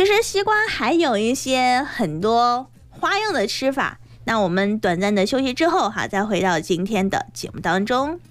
其实西瓜还有一些很多花样的吃法。那我们短暂的休息之后，再回到今天的节目当中。